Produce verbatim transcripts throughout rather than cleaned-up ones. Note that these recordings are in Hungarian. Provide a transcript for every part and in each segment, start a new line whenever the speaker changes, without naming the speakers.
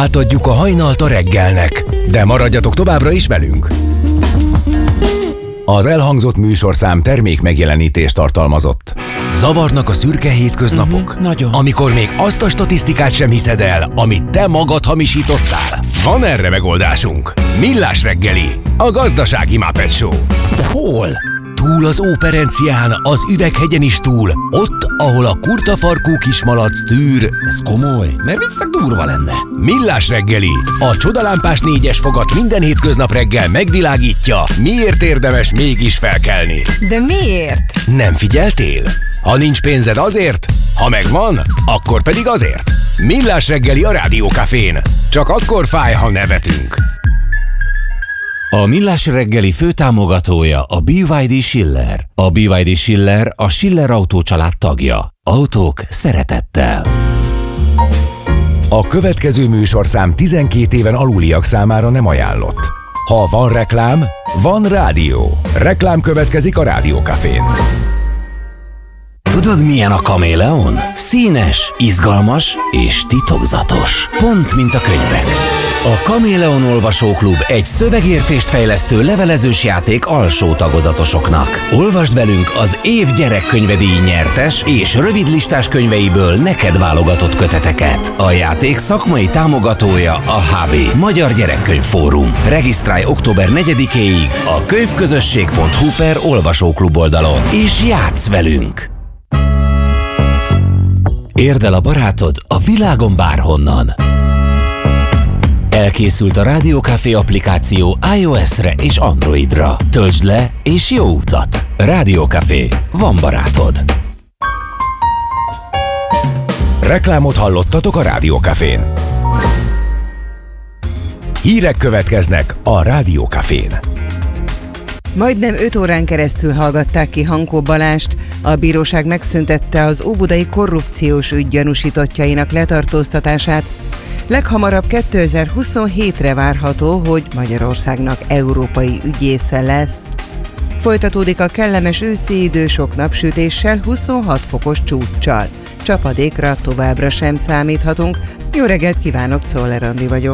Átadjuk a hajnalt a reggelnek, de maradjatok továbbra is velünk! Az elhangzott műsorszám termék megjelenítést tartalmazott. Zavarnak a szürke hétköznapok?
Uh-huh, nagyon.
Amikor még azt a statisztikát sem hiszed el, amit te magad hamisítottál? Van erre megoldásunk. Millás reggeli, a gazdasági Muppet Show.
De hol?
Túl az Óperencián, az Üveghegyen is túl, ott, ahol a kurtafarkú kismalac tűr.
Ez komoly, mert viccnek durva lenne.
Millás reggeli, a csodalámpás négyes fogat minden hétköznap reggel megvilágítja, miért érdemes mégis felkelni.
De miért?
Nem figyeltél? Ha nincs pénzed azért, ha megvan, akkor pedig azért. Millás reggeli a Rádiókafén. Csak akkor fáj, ha nevetünk.
A Millás reggeli főtámogatója a bé vé dé Schiller. A bé vé dé Schiller a Schiller Autó család tagja. Autók szeretettel.
A következő műsorszám tizenkét éven aluliak számára nem ajánlott. Ha van reklám, van rádió. Reklám következik a Rádiókafén.
Tudod, milyen a kaméleon? Színes, izgalmas és titokzatos. Pont, mint a könyvek. A Kaméleon Olvasóklub egy szövegértést fejlesztő levelezős játék alsó tagozatosoknak. Olvasd velünk az év gyerekkönyvedíj nyertes és rövidlistás könyveiből neked válogatott köteteket. A játék szakmai támogatója a há bé, Magyar Gyerekkönyv Fórum. Regisztrálj október negyedikéig a könyvközösség pont hu per olvasóklub oldalon, és játsz velünk! Érd el a barátod a világon bárhonnan. Elkészült a Rádiókafé applikáció iOS-re és Androidra. Töltsd le és jó utat! Rádiókafé. Van barátod.
Reklámot hallottatok a Rádiókafén. Hírek következnek a Rádiókafén.
Majdnem öt órán keresztül hallgatták ki Hankó Balást. A bíróság megszüntette az óbudai korrupciós ügy gyanúsítottjainak letartóztatását. Leghamarabb kétezer-huszonhétre várható, hogy Magyarországnak európai ügyésze lesz. Folytatódik a kellemes őszi idő sok napsütéssel, huszonhat fokos csúccsal. Csapadékra továbbra sem számíthatunk. Jó reggelt kívánok, Czoller Andi vagyok.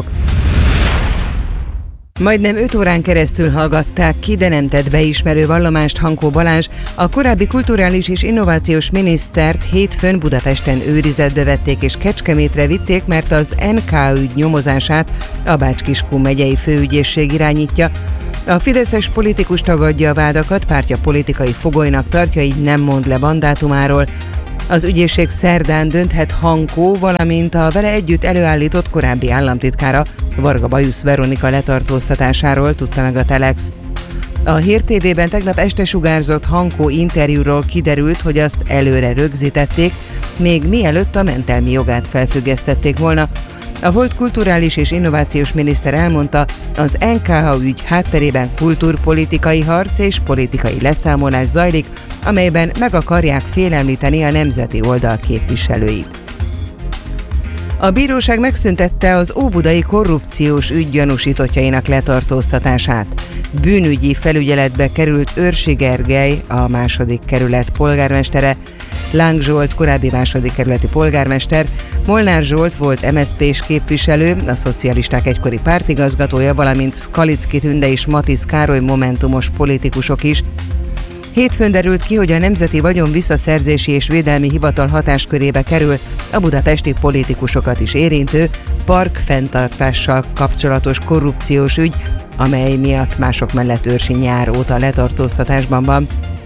Majdnem öt órán keresztül hallgatták ki, de nem tett beismerő vallomást Hankó Balázs. A korábbi kulturális és innovációs minisztert hétfőn Budapesten őrizetbe vették és Kecskemétre vitték, mert az en ká ügy nyomozását a Bács-Kiskun megyei főügyészség irányítja. A fideszes politikus tagadja a vádakat, pártja politikai fogolynak tartja, így nem mond le mandátumáról. Az ügyészség szerdán dönthet Hankó, valamint a vele együtt előállított korábbi államtitkára, Varga Bajusz Veronika letartóztatásáról, tudta meg a Telex. A Hír té vében tegnap este sugárzott Hankó interjúról kiderült, hogy azt előre rögzítették, még mielőtt a mentelmi jogát felfüggesztették volna. A volt kulturális és innovációs miniszter elmondta, az en ká há ügy hátterében kultúrpolitikai harc és politikai leszámolás zajlik, amelyben meg akarják félemlíteni a nemzeti oldal képviselőit. A bíróság megszüntette az óbudai korrupciós ügy gyanúsítottjainak letartóztatását. Bűnügyi felügyeletbe került Őrsi Gergely, a második kerület polgármestere, Láng Zsolt korábbi második kerületi polgármester, Molnár Zsolt volt em es zé pés képviselő, a szocialisták egykori pártigazgatója, valamint Skalicki Tünde és Matisz Károly momentumos politikusok is. Hétfőn derült ki, hogy a Nemzeti Vagyon Visszaszerzési és Védelmi Hivatal hatáskörébe kerül a budapesti politikusokat is érintő parkfenntartással kapcsolatos korrupciós ügy, amely miatt mások mellett Őrsi nyár óta letartóztatásban van.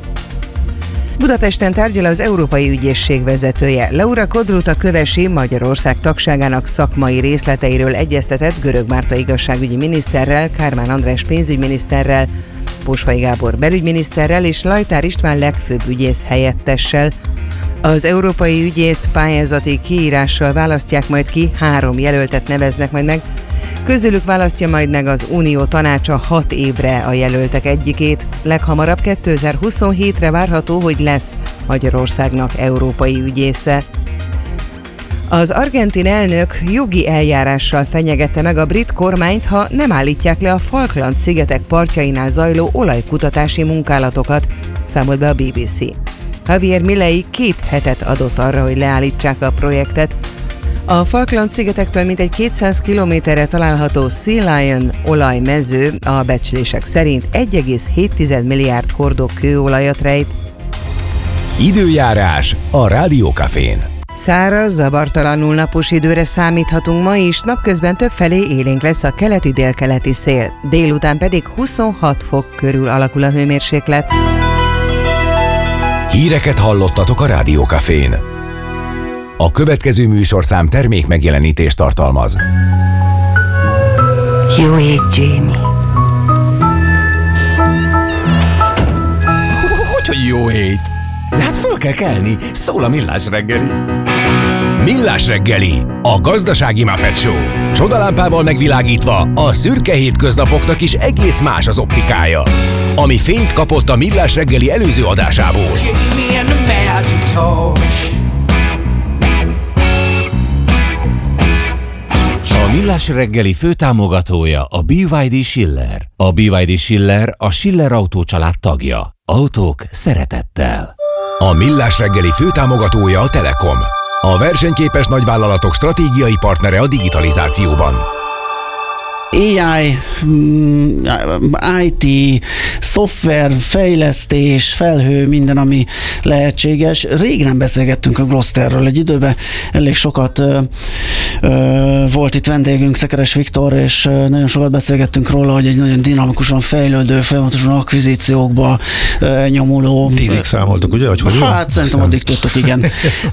Budapesten tárgyal az Európai Ügyészség vezetője. Laura Kodruta Kövesi Magyarország tagságának szakmai részleteiről egyeztetett Görög Márta igazságügyi miniszterrel, Kármán András pénzügyminiszterrel, Pósfai Gábor belügyminiszterrel és Lajtár István legfőbb ügyész helyettessel. Az európai ügyészt pályázati kiírással választják majd ki, három jelöltet neveznek majd meg. Közülük választja majd meg az Unió tanácsa hat évre a jelöltek egyikét. Leghamarabb kétezer-huszonhétre várható, hogy lesz Magyarországnak európai ügyésze. Az argentin elnök jogi eljárással fenyegette meg a brit kormányt, ha nem állítják le a Falkland-szigetek partjainál zajló olajkutatási munkálatokat, számolt be a bé bé cé. Javier Milei két hetet adott arra, hogy leállítsák a projektet. A Falkland-szigetektől mintegy kétszáz kilométerre található Sea Lion olajmező a becslések szerint egy egész hét milliárd hordó kőolajat rejt.
Időjárás a Rádiókafén.
Száraz, zavartalanul napos időre számíthatunk ma is, napközben többfelé élénk lesz a keleti-délkeleti szél, délután pedig huszonhat fok körül alakul a hőmérséklet.
Híreket hallottatok a Rádiókafén. A következő műsorszám termék megjelenítést tartalmaz.
Jó ég, Jamie.
Hogy jó hét! De hát föl kell kelni, szól a Millás reggeli.
Millás reggeli, a gazdasági Muppet Show. Csodalámpával megvilágítva a szürke hétköznapoknak is egész más az optikája. Ami fényt kapott a Millás reggeli előző adásából.
A Millás reggeli főtámogatója a bé vé dé Schiller. A bé vé dé Schiller a Schiller Autó család tagja. Autók szeretettel.
A Millás reggeli főtámogatója a Telekom. A versenyképes nagyvállalatok stratégiai partnere a digitalizációban.
á i, i té, szoftver, fejlesztés, felhő, minden, ami lehetséges. Rég nem beszélgettünk a Glosterről. Egy időben elég sokat ö, ö, volt itt vendégünk, Szekeres Viktor, és nagyon sokat beszélgettünk róla, hogy egy nagyon dinamikusan fejlődő, folyamatosan akvizíciókba ö, nyomuló.
Tízig számoltuk, ugye? Hogy hogy
hát szerintem addig tudtuk, igen.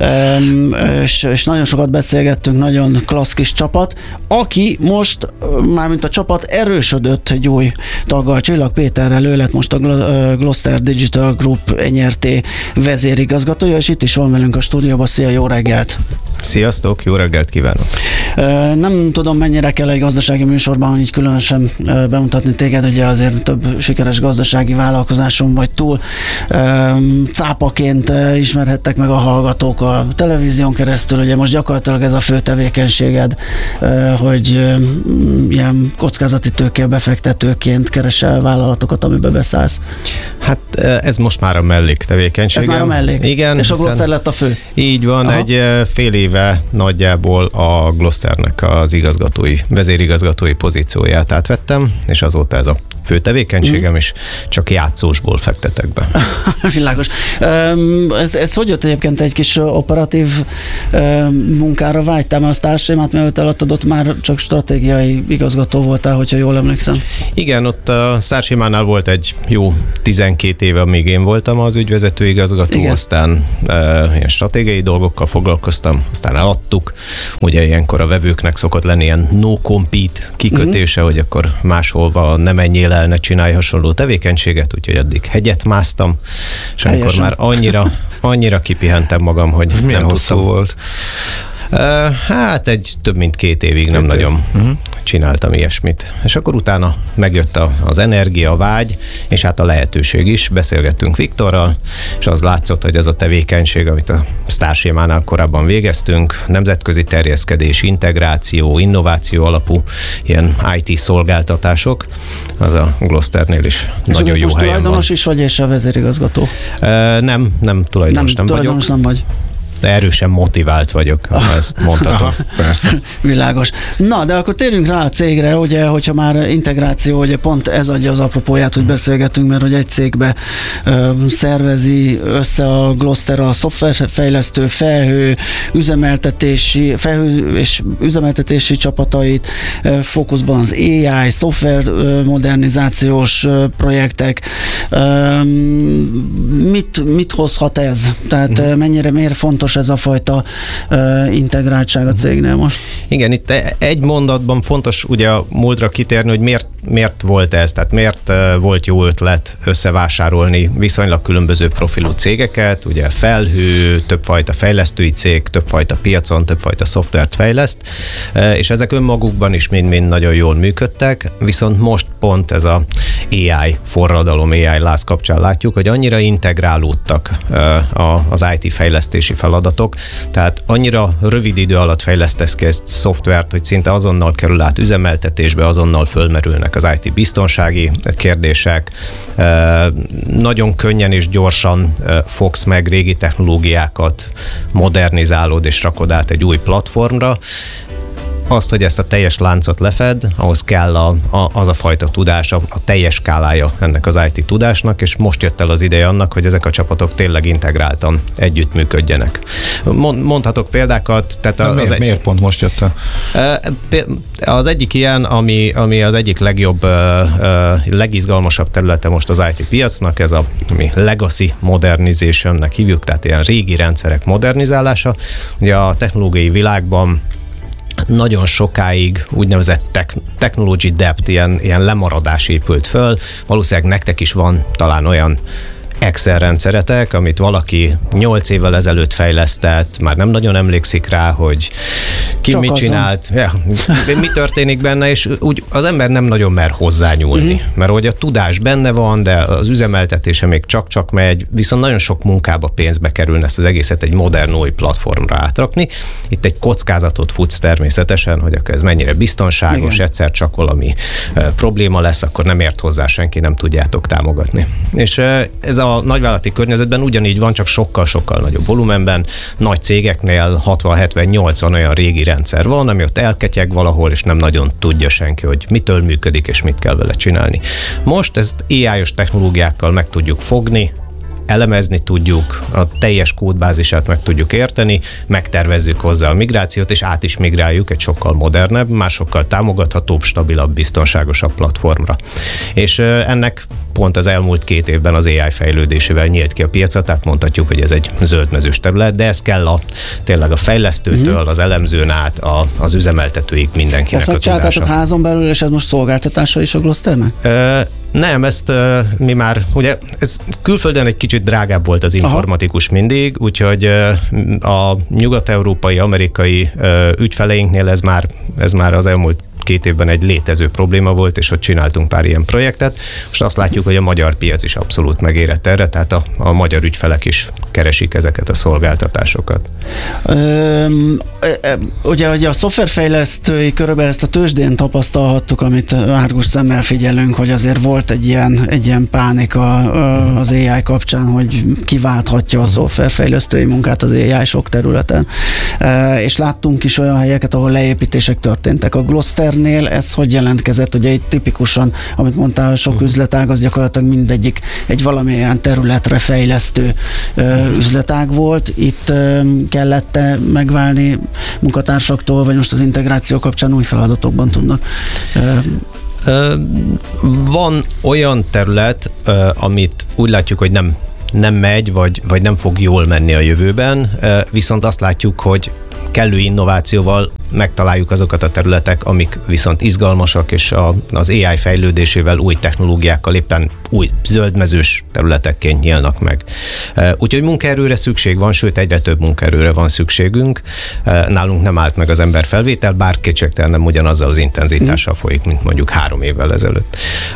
ö, és, és nagyon sokat beszélgettünk, nagyon klassz kis csapat, aki most már mint a csapat erősödött egy új taggal, Csillag Péterrel, ő lett most a Gloster Digital Group en er té vezérigazgatója, és itt is van velünk a stúdióban. Szia, jó reggelt!
Sziasztok, jó reggelt kívánok!
Nem tudom, mennyire kell egy gazdasági műsorban, hogy így különösen bemutatni téged, ugye azért több sikeres gazdasági vállalkozáson vagy túl. Cápaként ismerhettek meg a hallgatók a televízión keresztül, ugye most gyakorlatilag ez a fő tevékenységed, hogy ilyen kockázati tőke befektetőként keresel vállalatokat, amiben beszállsz.
Hát ez most már a mellék tevékenységem.
Ez már a mellék?
Igen.
És a Gloster lett a fő?
Így van, aha. Egy fél éve nagyjából a Glosternek az igazgatói, vezérigazgatói pozícióját átvettem, és azóta ez a fő tevékenységem, mm. és csak játszósból fektetek be.
Világos. Ez, ez hogy jött egyébként, egy kis operatív munkára vágytál, mert a sztársémát, mielőtt eladtad, ott már csak stratégiai igazgató voltál, hogyha jól emlékszem.
Igen, ott a sztársémánál volt egy jó tizenkét éve, amíg én voltam az ügyvezető igazgató, igen. Aztán e, ilyen stratégiai dolgokkal foglalkoztam, aztán eladtuk. Ugye ilyenkor a vevőknek szokott lenni ilyen no-compete kikötése, mm-hmm. hogy akkor máshol ne menjél el, ne csinálj hasonló tevékenységet, úgyhogy addig hegyet másztam, és amikor Helyesen. már annyira, annyira kipihentem magam, hogy ez nem tudtam. Volt? Uh, hát egy több mint két évig nem Öt nagyon uh-huh. csináltam ilyesmit. És akkor utána megjött a, az energia, a vágy, és hát a lehetőség is. Beszélgettünk Viktorral, és az látszott, hogy ez a tevékenység, amit a sztársémánál korábban végeztünk, nemzetközi terjeszkedés, integráció, innováció alapú ilyen i té szolgáltatások, az a Glosternél is és nagyon jó helyen van. És
tulajdonos is vagy, és a vezérigazgató?
Uh, nem, nem tulajdonos nem, nem
tulajdonos
vagyok.
nem vagy.
De erősen motivált vagyok, ha ezt mondhatom.
Persze. Világos. Na, de akkor térjünk rá a cégre, ugye, hogyha már integráció, ugye pont ez adja az apropóját, hogy beszélgetünk, mert hogy egy cégbe ö, szervezi össze a Gloster a szoftverfejlesztő, felhő, üzemeltetési, felhő és üzemeltetési csapatait, ö, fókuszban az á i, szoftver ö, modernizációs ö, projektek. Ö, mit, mit hozhat ez? Tehát mm. mennyire, miért fontos ez a fajta uh, integráltság a cégnél most?
Igen, itt egy mondatban fontos ugye a múltra kitérni, hogy miért, miért volt ez, tehát miért uh, volt jó ötlet összevásárolni viszonylag különböző profilú cégeket, ugye felhő, többfajta fejlesztői cég, többfajta piacon, többfajta szoftvert fejleszt, uh, és ezek önmagukban is mind-mind nagyon jól működtek, viszont most pont ez a á i forradalom, á i láz kapcsán látjuk, hogy annyira integrálódtak az i té fejlesztési feladatok, tehát annyira rövid idő alatt fejlesztesz ki ezt szoftvert, hogy szinte azonnal kerül át üzemeltetésbe, azonnal fölmerülnek az i té biztonsági kérdések, nagyon könnyen és gyorsan fogsz meg régi technológiákat, modernizálod és rakod át egy új platformra. Azt, hogy ezt a teljes láncot lefed, ahhoz kell a, a, az a fajta tudás, a, a teljes skálája ennek az i té tudásnak, és most jött el az ideje annak, hogy ezek a csapatok tényleg integráltan együttműködjenek. Mond, mondhatok példákat. Tehát az
miért, egy, miért pont most jött el?
Az egyik ilyen, ami, ami az egyik legjobb, legizgalmasabb területe most az i té piacnak, ez a ami legacy modernization-nek hívjuk, tehát ilyen régi rendszerek modernizálása. Ugye a technológiai világban nagyon sokáig úgynevezett tech, technology debt, ilyen, ilyen lemaradás épült föl. Valószínűleg nektek is van talán olyan Excel rendszeretek, amit valaki nyolc évvel ezelőtt fejlesztett, már nem nagyon emlékszik rá, hogy ki Csak mit azon. csinált, ja, mi történik benne, és úgy az ember nem nagyon mer hozzányúlni, uh-huh. mert hogy a tudás benne van, de az üzemeltetése még csak-csak megy, viszont nagyon sok munkába, pénzbe kerülne ezt az egészet egy modern új platformra átrakni. Itt egy kockázatot futsz természetesen, hogy akkor ez mennyire biztonságos, Igen. egyszer csak valami uh, probléma lesz, akkor nem ért hozzá senki, nem tudjátok támogatni. És uh, ez a A nagyvállalati környezetben ugyanígy van, csak sokkal-sokkal nagyobb volumenben. Nagy cégeknél hatvan hetven nyolcvan olyan régi rendszer van, ami ott elketyeg valahol, és nem nagyon tudja senki, hogy mitől működik, és mit kell vele csinálni. Most ezt á i-os technológiákkal meg tudjuk fogni, elemezni tudjuk, a teljes kódbázisát meg tudjuk érteni, megtervezzük hozzá a migrációt, és át is migráljuk egy sokkal modernebb, már sokkal támogathatóbb, stabilabb, biztonságosabb platformra. És ennek pont az elmúlt két évben az á i fejlődésével nyílt ki a piacra, tehát mondhatjuk, hogy ez egy zöldmezős terület, de ez kell a, tényleg a fejlesztőtől, uh-huh. az elemzőn át, a, az üzemeltetőig mindenkinek
ezt
a tudása.
Ezt házon belül, és ez most szolgáltatása is a Glosternek?
Ö, nem, ezt uh, mi már, ugye ez külföldön egy kicsit drágább volt az informatikus Aha. mindig, úgyhogy uh, a nyugat-európai, amerikai uh, ügyfeleinknél ez már, ez már az elmúlt két évben egy létező probléma volt, és ott csináltunk pár ilyen projektet. Most azt látjuk, hogy a magyar piac is abszolút megérett erre, tehát a, a magyar ügyfelek is keresik ezeket a szolgáltatásokat.
Öm, ugye, ugye a szoftverfejlesztői körülbelül ezt a tőzsdén tapasztalhattuk, amit árgus szemmel figyelünk, hogy azért volt egy ilyen, egy ilyen pánika az á i kapcsán, hogy kiválthatja a szoftverfejlesztői munkát az á i sok területen. És láttunk is olyan helyeket, ahol leépítések történtek. A Gloster ez hogy jelentkezett? Ugye itt tipikusan, amit mondtál, sok üzletág, az gyakorlatilag mindegyik egy valamilyen területre fejlesztő ö, üzletág volt. Itt ö, kellett-e megválni munkatársaktól, vagy most az integráció kapcsán új feladatokban tudnak? Ö,
Van olyan terület, amit úgy látjuk, hogy nem, nem megy, vagy, vagy nem fog jól menni a jövőben, viszont azt látjuk, hogy kellő innovációval megtaláljuk azokat a területek, amik viszont izgalmasak, és a, az á i fejlődésével, új technológiákkal éppen új zöldmezős területekként nyílnak meg. Úgyhogy munkaerőre szükség van, sőt egyre több munkaerőre van szükségünk. Nálunk nem állt meg az emberfelvétel, bár kétségtelen nem ugyanazzal az intenzitással folyik, mint mondjuk három évvel ezelőtt.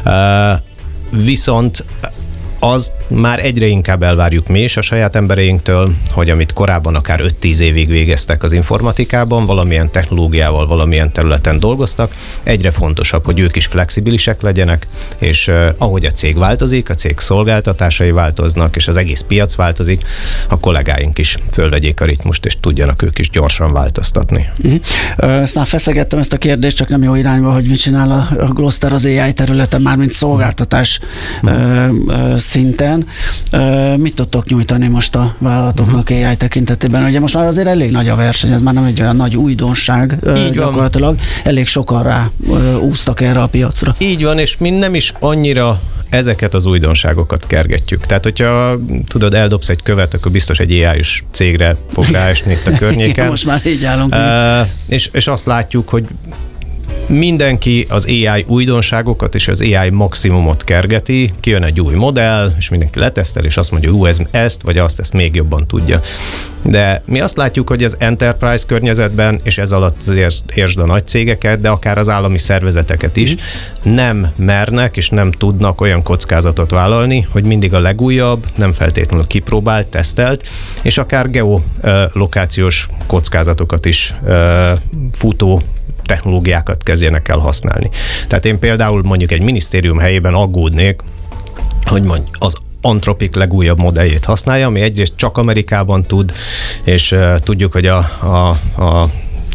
Viszont az már egyre inkább elvárjuk mi is a saját embereinktől, hogy amit korábban akár öt-tíz évig végeztek az informatikában, valamilyen technológiával, valamilyen területen dolgoztak, egyre fontosabb, hogy ők is flexibilisek legyenek, és uh, ahogy a cég változik, a cég szolgáltatásai változnak, és az egész piac változik, a kollégáink is fölvegyék a ritmust, és tudjanak ők is gyorsan változtatni.
Uh-huh. Ezt már feszegettem, ezt a kérdést, csak nem jó irányba, hogy mit csinál a, a Gloster az á i területen, már mint szolgáltatás uh-huh. uh, szinten. Mit tudtok nyújtani most a vállalatoknak á i tekintetében? Ugye most már azért elég nagy a verseny, ez már nem egy olyan nagy újdonság Így gyakorlatilag. Van. Elég sokan rá úsztak erre a piacra.
Így van, és mi nem is annyira ezeket az újdonságokat kergetjük. Tehát, hogyha tudod, eldobsz egy követ, akkor biztos egy á i-s cégre fog ráesni itt a környéken.
Most már így állunk.
Uh, és, és azt látjuk, hogy mindenki az á i újdonságokat és az á i maximumot kergeti, kijön egy új modell, és mindenki letesztel, és azt mondja, hogy ez, ezt vagy azt, ezt még jobban tudja. De mi azt látjuk, hogy az enterprise környezetben, és ez alatt azért értsd a nagy cégeket, de akár az állami szervezeteket is, mm. nem mernek és nem tudnak olyan kockázatot vállalni, hogy mindig a legújabb, nem feltétlenül kipróbált, tesztelt, és akár geolokációs kockázatokat is uh, futó technológiákat kezdjenek el használni. Tehát én például mondjuk egy minisztérium helyében aggódnék, hogy mondj, az Anthropic legújabb modelljét használja, ami egyrészt csak Amerikában tud, és uh, tudjuk, hogy a, a, a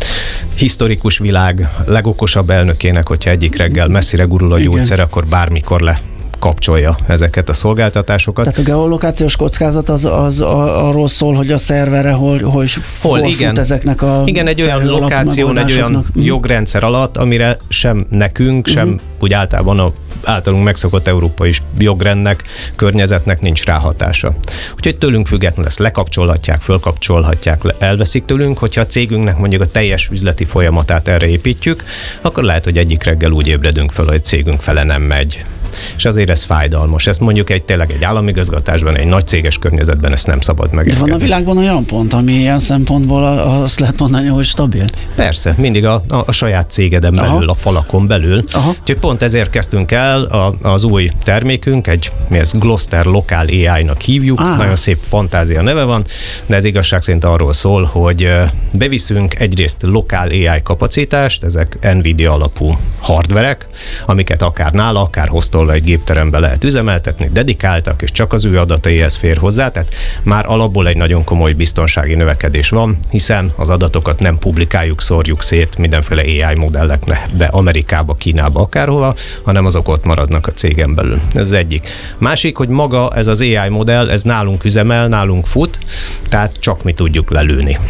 historikus világ legokosabb elnökének, hogyha egyik reggel messzire gurul a gyógyszer, akkor bármikor le kapcsolja ezeket a szolgáltatásokat.
Tehát a geolokációs kockázat az, az arról szól, hogy a szervere hol, hogy hol, hol igen, fut ezeknek a
igen, egy olyan lokáción, egy olyan jogrendszer alatt, amire sem nekünk, sem uh-huh. úgy általában a általunk megszokott európai jogrendnek, környezetnek nincs ráhatása. Úgyhogy tőlünk függetlenül ezt lekapcsolhatják, fölkapcsolhatják, elveszik tőlünk, hogyha a cégünknek mondjuk a teljes üzleti folyamatát erre építjük, akkor lehet, hogy egyik reggel úgy ébredünk fel, hogy cégünk fele nem megy. És azért ez fájdalmas. Ezt mondjuk egy tényleg egy államigazgatásban, egy nagy céges környezetben ezt nem szabad megengedni.
De van a világban olyan pont, ami ilyen szempontból azt lehet mondani, hogy stabil?
Persze, mindig a, a, a saját cégeden belül, aha. a falakon belül. Aha. Úgyhogy pont ezért kezdtünk el a, az új termékünk, egy mi ez Gloster Lokál á i-nak hívjuk, ah. nagyon szép fantázia neve van, de ez igazság szerint arról szól, hogy beviszünk egyrészt lokál á i kapacitást, ezek Nvidia alapú hardverek, amiket akár nála, akár hoztolva egy gépterembe lehet üzemeltetni, dedikáltak, és csak az ő adataihez fér hozzá, tehát már alapból egy nagyon komoly biztonsági növekedés van, hiszen az adatokat nem publikáljuk, szórjuk szét mindenféle á i modellekbe, Amerikába, Kínába, akárhova, hanem azok ott maradnak a cégen belül. Ez az egyik. Másik, hogy maga ez az á i modell, ez nálunk üzemel, nálunk fut, tehát csak mi tudjuk lelőni.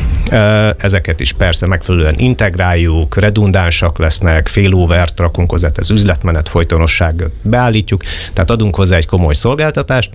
Ezeket is persze megfelelően integráljuk, redundánsak lesznek, failovert rakunk hozzá, ez üzletmenet, folytonosság beállítjuk, tehát adunk hozzá egy komoly szolgáltatást,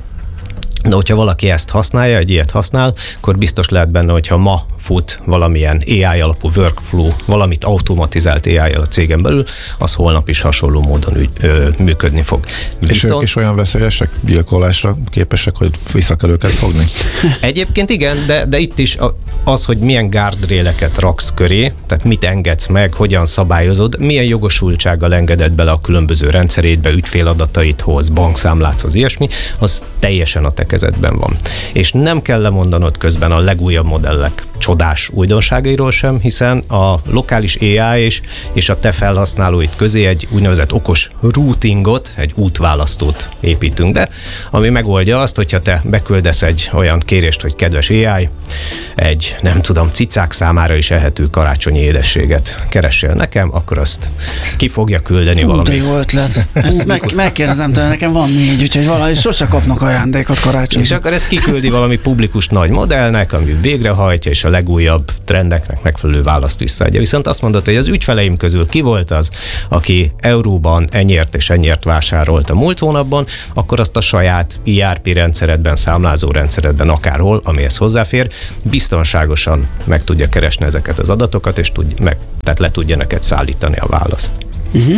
de hogyha valaki ezt használja, egy ilyet használ, akkor biztos lehet benne, hogyha ma fut valamilyen á i alapú workflow, valamit automatizált á i a cégen belül, az holnap is hasonló módon ügy, ö, működni fog.
És Viszont... ők is olyan veszélyesek, gyilkolásra képesek, hogy vissza kell őket fogni?
Egyébként igen, de, de itt is az, hogy milyen guardraileket raksz köré, tehát mit engedsz meg, hogyan szabályozod, milyen jogosultsággal engeded bele a különböző rendszerétbe, ügyféladataidhoz, bankszámláthoz, ilyesmi, az teljesen a te kezedben van. És nem kell lemondanod közben a legújabb modellek csodás újdonságairól sem, hiszen a lokális á i és, és a te felhasználóid közé egy úgynevezett okos routingot, egy útválasztót építünk be, ami megoldja azt, hogyha te beküldesz egy olyan kérést, hogy kedves á i, egy, nem tudom, cicák számára is ehető karácsonyi édességet keressél nekem, akkor azt ki fogja küldeni valami.
De jó ötlet. Ezt meg, megkérdezem tőle, nekem van négy, úgyhogy valahogy sose kapnak ajándékot karácsonyra.
És akkor ezt kiküldi valami publikus nagy modellnek, ami végrehajtja, és a legújabb trendeknek megfelelő választ visszaadja. Viszont azt mondod, hogy az ügyfeleim közül ki volt az, aki euróban ennyért és ennyért vásárolt a múlt hónapban, akkor azt a saját i er pé rendszeredben, számlázó rendszeredben, akárhol, amihez hozzáfér, biztonságosan meg tudja keresni ezeket az adatokat, és tud, meg, tehát le tudja neked szállítani a választ. Uh-huh.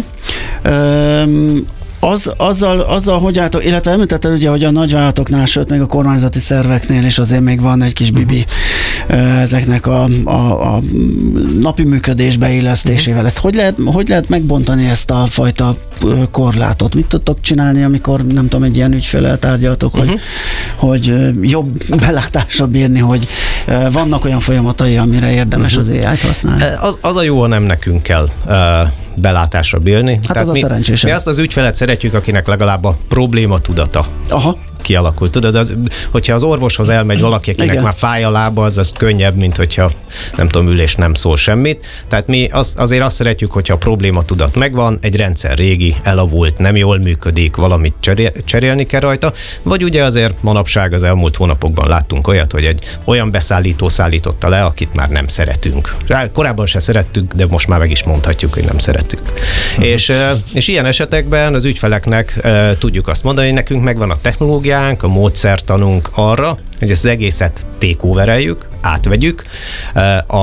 Um... Az, azzal, azzal, hogy álltok, illetve említetted ugye, hogy a nagyvállalatoknál, sőt még a kormányzati szerveknél is azért még van egy kis bibi uh-huh. ezeknek a, a, a napi működés beillesztésével. Uh-huh. Ezt hogy lehet, hogy lehet megbontani ezt a fajta korlátot? Mit tudtok csinálni, amikor nem tudom, egy ilyen ügyféllel tárgyaltok, uh-huh. hogy, hogy jobb belátásra bírni, hogy vannak olyan folyamatai, amire érdemes uh-huh. az á i-t használni?
Az, az a jó, ha nem nekünk kell uh, belátásra bírni.
Hát tehát az
mi,
a szerencsésebb.
Mi azt az ügyfelet szeretjük, akinek legalább a probléma tudata. Aha. kialakult. Tudod, az, hogyha az orvoshoz elmegy valaki, akinek igen. már fáj a lába, az, az könnyebb, mint hogyha nem tudom, ülés nem szól semmit. Tehát mi az, azért azt szeretjük, hogyha a probléma tudat megvan, egy rendszer régi, elavult, nem jól működik, valamit cserél, cserélni kell rajta, vagy ugye azért manapság az elmúlt hónapokban láttunk olyat, hogy egy olyan beszállító szállította le, akit már nem szeretünk. Korábban se szerettük, de most már meg is mondhatjuk, hogy nem szeretünk. Uh-huh. És, és ilyen esetekben az ügyfeleknek tudjuk azt mondani, hogy nekünk megvan a technológiánk, a módszertanunk arra, hogy ezt az egészet takeovereljük, átvegyük, a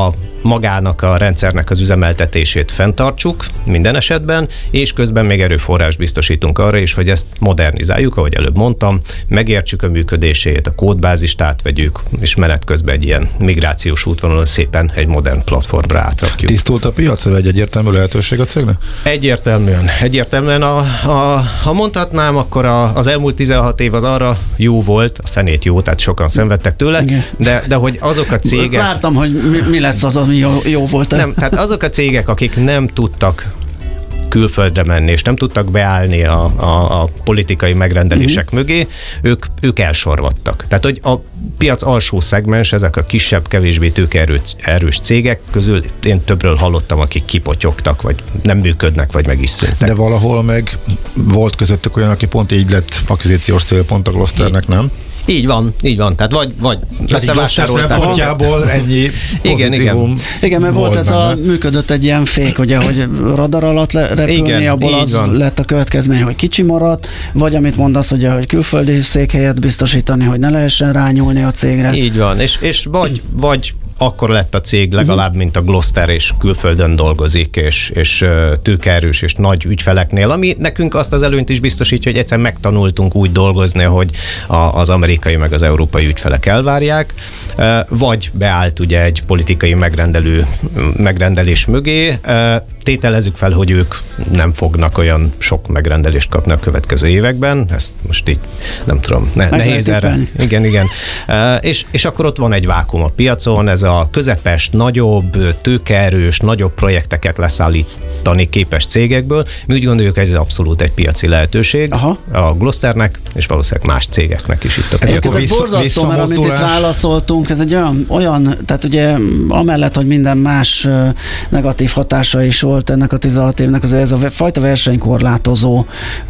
magának a rendszernek az üzemeltetését fenntartsuk minden esetben, és közben még erőforrást biztosítunk arra is, hogy ezt modernizáljuk, ahogy előbb mondtam, megértsük a működését, a kódbázist átvegyük, és menet közben egy ilyen migrációs útvonalon szépen egy modern platformra átrakjuk.
Tisztult a piac, vagy egy egyértelmű lehetőség a cégnek?
Egyértelműen. Egyértelműen, a, a, ha mondhatnám, akkor a, az elmúlt tizenhat év az arra jó volt, a fenét jó, tehát sokan szenvedtek tőle, de, de hogy azok a cégek...
Vártam, hogy mi, mi lesz az, ami jó, jó volt.
Nem, tehát azok a cégek, akik nem tudtak külföldre menni, és nem tudtak beállni a, a, a politikai megrendelések uh-huh. mögé, ők, ők elsorvadtak. Tehát, hogy a piac alsó szegmens, ezek a kisebb, kevésbé tőkeerős cégek közül én többről hallottam, akik kipotyogtak, vagy nem működnek, vagy meg is szűntek.
De valahol meg volt közöttük olyan, aki pont így lett akvizíciós célpont a Glosternek, nem?
Így van, így van. Tehát vagy, vagy
összevásárolták. Szempontjából ennyi
igen, igen.
Igen, mert volt ez benne. A, működött egy ilyen fék, ugye, hogy radar alatt repülni, igen, abból az van. Lett a következmény, hogy kicsi maradt, vagy amit mondasz, ugye, hogy külföldi székhelyet biztosítani, hogy ne lehessen rányúlni a cégre.
Így van, és, és vagy, vagy akkor lett a cég legalább, mint a Gloster, és külföldön dolgozik, és, és tőkeerős, és nagy ügyfeleknél, ami nekünk azt az előnyt is biztosítja, hogy egyszer megtanultunk úgy dolgozni, hogy a, az amerikai meg az európai ügyfelek elvárják, vagy beállt ugye egy politikai megrendelő, megrendelés mögé. Tételezzük fel, hogy ők nem fognak olyan sok megrendelést kapni a következő években, ezt most így nem tudom, ne, nehéz erre. Igen, igen. És, és akkor ott van egy vákum a piacon, ez a közepes, nagyobb, tőkeerős, nagyobb projekteket leszállítani képes cégekből. Mi úgy gondoljuk, ez abszolút egy piaci lehetőség. Aha. A Glosternek, és valószínűleg más cégeknek is itt a piacon.
Ez borzasztó, mert amit itt válaszoltunk, ez egy olyan, olyan, tehát ugye amellett, hogy minden más negatív hatása is volt ennek a tizenhat évnek, azért ez a fajta versenykorlátozó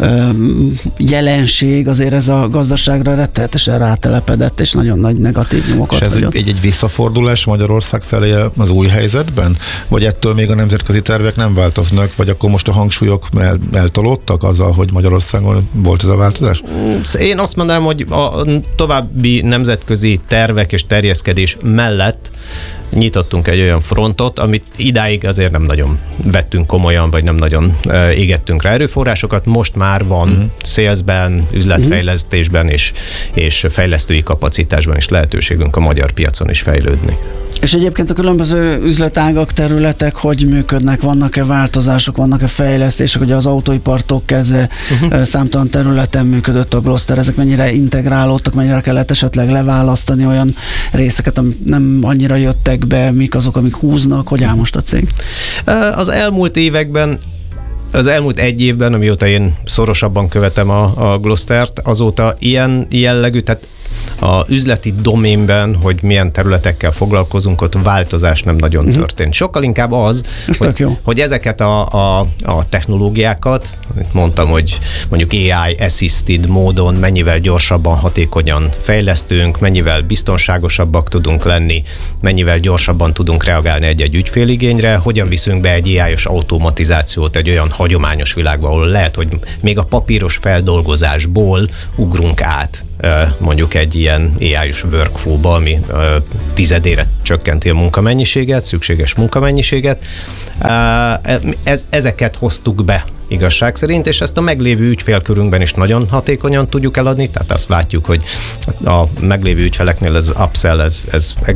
jelenség, azért ez a gazdaságra rettenetesen rátelepedett, és nagyon nagy negatív nyomokat
hagyott. És ez egy, egy visszafordulás Magyarország felé az új helyzetben? Vagy ettől még a nemzetközi tervek nem változnak, vagy akkor most a hangsúlyok el, eltolódtak azzal, hogy Magyarországon volt ez a változás?
Én azt mondanám, hogy a további nemzetközi tervek és terjeszkedés mellett nyitottunk egy olyan frontot, amit idáig azért nem nagyon vettünk komolyan, vagy nem nagyon uh, égettünk rá erőforrásokat. Most már van uh-huh. salesben, üzletfejlesztésben és, és fejlesztői kapacitásban is lehetőségünk a magyar piacon is fejlődni.
És egyébként a különböző üzletágak, területek hogy működnek? Vannak-e változások, vannak-e fejlesztések? Ugye az autóipartól kezdve uh-huh. számtalan területen működött a Gloster, ezek mennyire integrálódtak, mennyire kellett esetleg leválasztani olyan részeket, amik nem annyira jöttek be, mik azok, amik húznak, hogy áll most a cég?
Az elmúlt években Az elmúlt egy évben, amióta én szorosabban követem a, a Glostert, azóta ilyen jellegű, tehát a üzleti doménben, hogy milyen területekkel foglalkozunk, ott változás nem nagyon uh-huh. történt. Sokkal inkább az, hogy, hogy ezeket a, a, a technológiákat, mondtam, hogy mondjuk á i assisted módon mennyivel gyorsabban, hatékonyan fejlesztünk, mennyivel biztonságosabbak tudunk lenni, mennyivel gyorsabban tudunk reagálni egy-egy ügyféligényre, hogyan viszünk be egy á i-os automatizációt egy olyan hagyományos világba, ahol lehet, hogy még a papíros feldolgozásból ugrunk át mondjuk egy ilyen á i-s workflow-ba, ami tizedére csökkenti a munkamennyiséget, szükséges munkamennyiséget. Ez, ezeket hoztuk be igazság szerint, és ezt a meglévő ügyfélkörünkben is nagyon hatékonyan tudjuk eladni, tehát azt látjuk, hogy a meglévő ügyfeleknél ez upsell, ez, ez